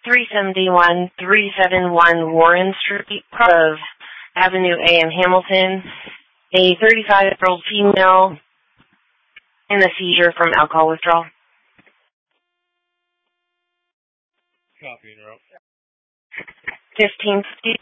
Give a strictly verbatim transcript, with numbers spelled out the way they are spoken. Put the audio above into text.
three seventy-one, three seventy-one Warren Street, of Avenue A in Hamilton. A thirty-five-year-old female in a seizure from alcohol withdrawal. Copy, you're up. fifteen fifty.